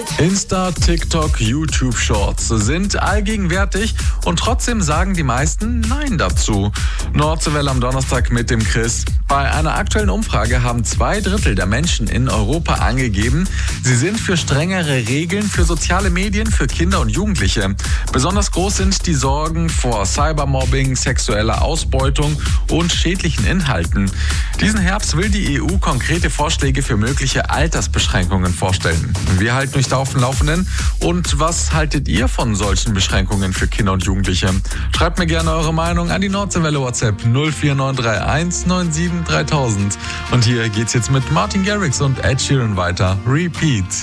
Insta, TikTok, YouTube Shorts sind allgegenwärtig und trotzdem sagen die meisten Nein dazu. Nordseewelle am Donnerstag mit dem Chris. Bei einer aktuellen Umfrage haben 2/3 der Menschen in Europa angegeben, sie sind für strengere Regeln für soziale Medien für Kinder und Jugendliche. Besonders groß sind die Sorgen vor Cybermobbing, sexueller Ausbeutung und schädlichen Inhalten. Diesen Herbst will die EU konkrete Vorschläge für mögliche Altersbeschränkungen vorstellen. Wir halten euch da auf dem Laufenden. Und was haltet ihr von solchen Beschränkungen für Kinder und Jugendliche? Schreibt mir gerne eure Meinung an die Nordseewelle WhatsApp 04931 97 3000. Und hier geht's jetzt mit Martin Garrix und Ed Sheeran weiter. Repeat.